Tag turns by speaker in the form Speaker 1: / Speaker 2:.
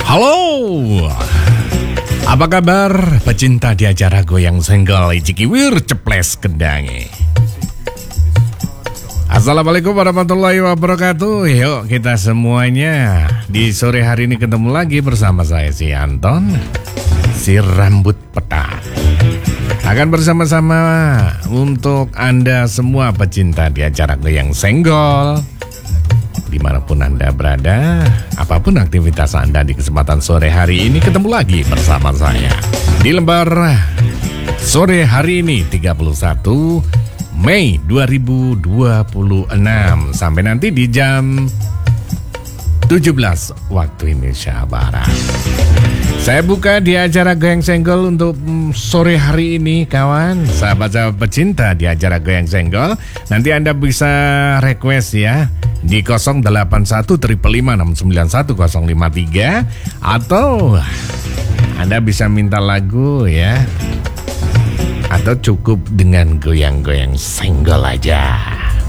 Speaker 1: Halo, apa kabar pecinta di acara goyang senggol Cikiwir Ceples Kendangi. Assalamualaikum warahmatullahi wabarakatuh. Yuk kita semuanya di sore hari ini ketemu lagi bersama saya si Anton, si rambut peta. Akan bersama-sama untuk Anda semua pecinta di acara goyang senggol, dimanapun Anda berada, apapun aktivitas Anda di kesempatan sore hari ini, ketemu lagi bersama saya di lembar sore hari ini 31 Mei 2026 sampai nanti di jam 17 waktu Indonesia Barat. Saya buka di acara goyang senggol untuk sore hari ini, kawan, sahabat-sahabat pecinta di acara goyang senggol. Nanti Anda bisa request ya di 081-555-691-053 atau Anda bisa minta lagu ya, atau cukup dengan goyang-goyang senggol aja.